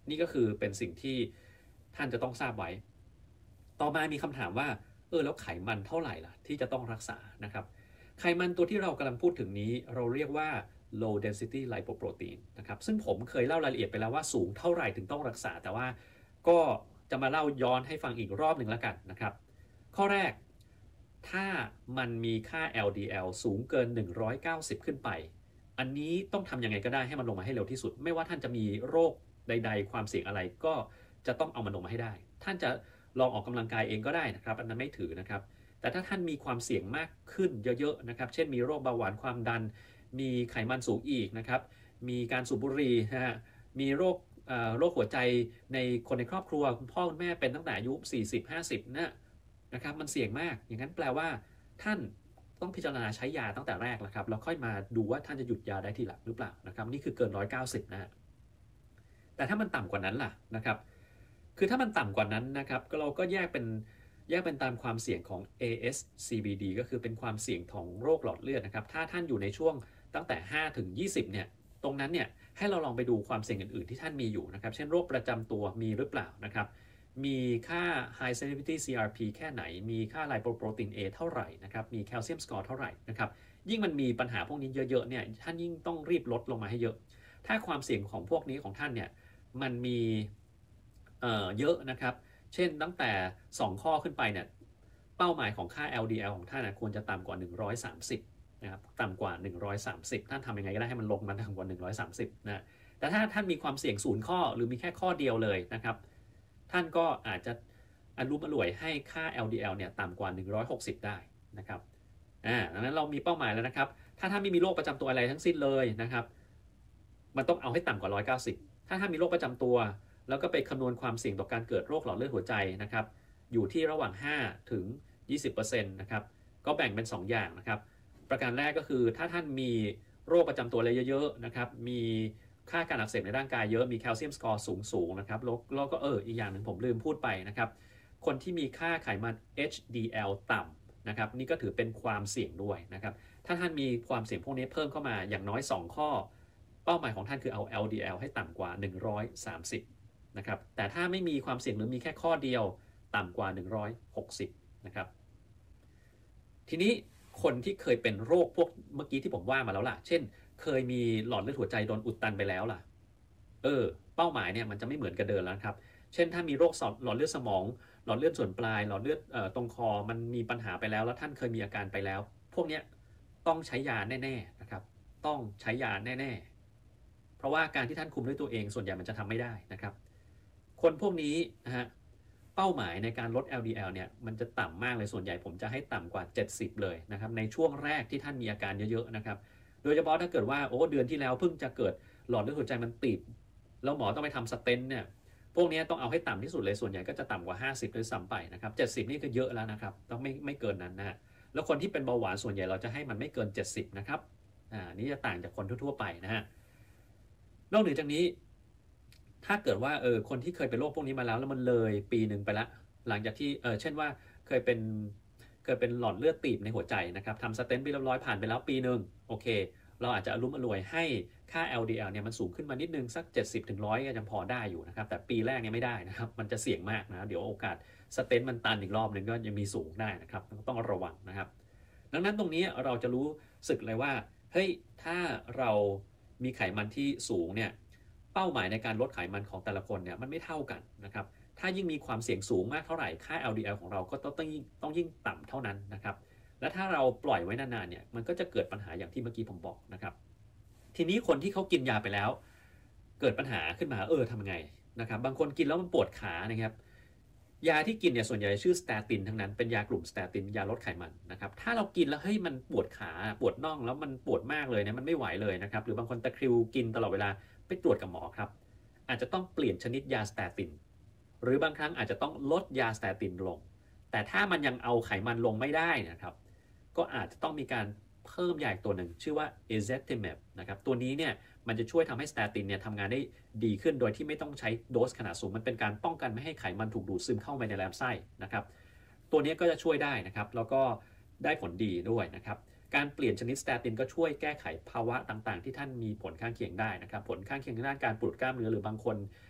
นี่ก็คือเป็นสิ่งที่ท่านจะต้องทราบไว้ต่อมามีคำถามว่าแล้วไขมันเท่าไหร่ล่ะที่จะต้องรักษานะครับไขมันตัวที่เรากำลังพูดถึงนี้เราเรียกว่า low density lipoprotein นะครับซึ่งผมเคยเล่ารายละเอียดไปแล้วว่าสูงเท่าไหร่ถึงต้องรักษาแต่ว่าก็จะมาเล่าย้อนให้ฟังอีกรอบหนึ่งแล้วกันนะครับข้อแรกถ้ามันมีค่า LDL สูงเกิน190ขึ้นไปอันนี้ต้องทำยังไงก็ได้ให้มันลงมาให้เร็วที่สุดไม่ว่าท่านจะมีโรคใดๆความเสี่ยงอะไรก็จะต้องเอามันลงมาให้ได้ท่านจะลองออกกำลังกายเองก็ได้นะครับอันนั้นไม่ถือนะครับแต่ถ้าท่านมีความเสี่ยงมากขึ้นเยอะๆนะครับเช่นมีโรคเบาหวานความดันมีไขมันสูงอีกนะครับมีการสูบบุหรี่นะฮะมีโรคหัวใจในคนในครอบครัวคุณพ่อคุณแม่เป็นตั้งแต่อายุ40-50นะครับมันเสี่ยงมากอย่างนั้นแปลว่าท่านต้องพิจารณาใช้ยาตั้งแต่แรกแล้วครับแล้วค่อยมาดูว่าท่านจะหยุดยาได้ทีหลังหรือเปล่านะครับนี่คือเกิน190นะแต่ถ้ามันต่ำกว่านั้นล่ะนะครับคือถ้ามันต่ำกว่านั้นนะครับเราก็แยกเป็นตามความเสี่ยงของ ASCVD ก็คือเป็นความเสี่ยงของโรคหลอดเลือดนะครับถ้าท่านอยู่ในช่วงตั้งแต่5ถึง20เนี่ยตรงนั้นเนี่ยให้เราลองไปดูความเสี่ยงอื่นๆที่ท่านมีอยู่นะครับเช่นโรคประจำตัวมีหรือเปล่านะครับมีค่า high sensitivity CRP แค่ไหนมีค่า lipoprotein A เท่าไหร่นะครับมี calcium score เท่าไหร่นะครับยิ่งมันมีปัญหาพวกนี้เยอะๆเนี่ยท่านยิ่งต้องรีบลดลงมาให้เยอะถ้าความเสี่ยงของพวกนี้ของท่านเนี่ยมันมีเยอะนะครับเช่นตั้งแต่2ข้อขึ้นไปเนี่ยเป้าหมายของค่า LDL ของท่านควรจะต่ำกว่า130นะครับต่ำกว่า130ท่านทำยังไงก็ได้ให้มันลงมาต่ำกว่า130นะแต่ถ้าท่านมีความเสี่ยง0ข้อหรือมีแค่ข้อเดียวเลยนะครับท่านก็อาจจะอรุมอร่วยให้ค่า LDL เนี่ยต่ำกว่า160ได้นะครับดังนั้นเรามีเป้าหมายแล้วนะครับถ้าท่านไม่มีโรคประจำตัวอะไรทั้งสิ้นเลยนะครับมันต้องเอาให้ต่ำกว่า190ถ้าท่านมีโรคประจำตัวแล้วก็ไปคำนวณความเสี่ยงต่อการเกิดโรคหลอดเลือดหัวใจนะครับอยู่ที่ระหว่าง5ถึง20%นะครับก็แบ่งเป็น2อย่างนะครับประการแรกก็คือถ้าท่านมีโรคประจำตัวอะไรเยอะๆนะครับมีค่าการอักเสบในร่างกายเยอะมีแคลเซียมสกอร์สูงนะครับแล้วก็อีกอย่างหนึ่งผมลืมพูดไปนะครับคนที่มีค่าไขมัน HDL ต่ำนะครับนี่ก็ถือเป็นความเสี่ยงด้วยนะครับถ้าท่านมีความเสี่ยงพวกนี้เพิ่มเข้ามาอย่างน้อย2ข้อเป้าหมายของท่านคือเอา LDL ให้ต่ำกว่า130นะครับแต่ถ้าไม่มีความเสี่ยงหรือมีแค่ข้อเดียวต่ำกว่า160นะครับทีนี้คนที่เคยเป็นโรคพวกเมื่อกี้ที่ผมว่ามาแล้วล่ะเช่นเคยมีหลอดเลือดหัวใจโดนอุดตันไปแล้วล่ะเป้าหมายเนี่ยมันจะไม่เหมือนกับเดิมแล้วครับเช่นถ้ามีโรคหลอดเลือดสมองหลอดเลือดส่วนปลายหลอดเลือดตรงคอมันมีปัญหาไปแล้วแล้วท่านเคยมีอาการไปแล้วพวกนี้ต้องใช้ยาแน่ๆนะครับต้องใช้ยาแน่ๆเพราะว่าการที่ท่านคุมด้วยตัวเองส่วนใหญ่มันจะทำไม่ได้นะครับคนพวกนี้นะฮะเป้าหมายในการลด LDL เนี่ยมันจะต่ำมากเลยส่วนใหญ่ผมจะให้ต่ำกว่า70เลยนะครับในช่วงแรกที่ท่านมีอาการเยอะๆนะครับโดยเฉพาะถ้าเกิดว่าเดือนที่แล้วเพิ่งจะเกิดหลอดเลือดหัวใจมันตีบแล้วหมอต้องไปทำสเตนต์เนี่ยพวกนี้ต้องเอาให้ต่ำที่สุดเลยส่วนใหญ่ก็จะต่ำกว่า50ด้วยซ้ำไปนะครับ70นี่คือเยอะแล้วนะครับต้องไม่เกินนั้นนะฮะแล้วคนที่เป็นเบาหวานส่วนใหญ่เราจะให้มันไม่เกิน70นะครับนี่จะต่างจากคนทั่วๆไปนะฮะนอกเหนือจากนี้ถ้าเกิดว่าคนที่เคยเป็นโรคพวกนี้มาแล้วมันเลยปีหนึ่งไปแล้วหลังจากที่เช่นว่าเคยเป็นหลอดเลือดตีบในหัวใจนะครับทำสเตนต์ไปเรียบร้อยผ่านไปแล้วปีหนึ่งโอเคเราอาจจะอารมณ์อร่วยให้ค่า LDL เนี่ยมันสูงขึ้นมานิดนึงสัก70ถึง100ก็ยังพอได้อยู่นะครับแต่ปีแรกเนี่ยไม่ได้นะครับมันจะเสี่ยงมากนะเดี๋ยวโอกาสสเตนต์มันตันอีกรอบนึงก็ยังมีสูงได้นะครับต้องระวังนะครับดังนั้นตรงนี้เราจะรู้สึกเลยว่าเฮ้ยถ้าเรามีไขมันที่สูงเนี่ยเป้าหมายในการลดไขมันของแต่ละคนเนี่ยมันไม่เท่ากันนะครับถ้ายิ่งมีความเสี่ยงสูงมากเท่าไหร่ค่า LDL ของเราก็ต้องยิ่งต่ำเท่านั้นนะครับและถ้าเราปล่อยไว้นานๆเนี่ยมันก็จะเกิดปัญหาอย่างที่เมื่อกี้ผมบอกนะครับทีนี้คนที่เขากินยาไปแล้วเกิดปัญหาขึ้นมาทำไงนะครับบางคนกินแล้วมันปวดขานะครับยาที่กินเนี่ยส่วนใหญ่ชื่อสเตตินทั้งนั้นเป็นยากลุ่มสเตตินยาลดไขมันนะครับถ้าเรากินแล้วเฮ้ยมันปวดขาปวดน่องแล้วมันปวดมากเลยเนี่ยมันไม่ไหวเลยนะครับหรือบางคนตะคริวกินตลอดเวลาไปตรวจกับหมอครับอาจจะต้องเปลี่ยนชนิดยาสเตตินหรือบางครั้งอาจจะต้องลดยาสเตตินลงแต่ถ้ามันยังเอาไขมันลงไม่ได้นะครับก็อาจจะต้องมีการเพิ่มยาอีกตัวหนึ่งชื่อว่า ezetimibe นะครับตัวนี้เนี่ยมันจะช่วยทำให้สเตตินเนี่ยทำงานได้ดีขึ้นโดยที่ไม่ต้องใช้โดสขนาดสูงมันเป็นการป้องกันไม่ให้ไขมันถูกดูดซึมเข้าไปในลำไส้นะครับตัวนี้ก็จะช่วยได้นะครับแล้วก็ได้ผลดีด้วยนะครับการเปลี่ยนชนิดสเตตินก็ช่วยแก้ไขภาวะต่างๆที่ท่านมีผลข้างเคียงได้นะครับผลข้างเคียงด้านการปวดกล้ามเนื้อหรือบางคน